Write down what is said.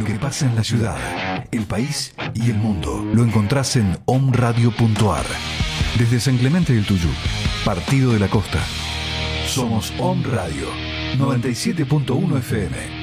que pasa en la ciudad, el país y el mundo lo encontrás en omradio.ar. Desde San Clemente del Tuyú, Partido de la Costa. Somos Om Radio 97.1 FM.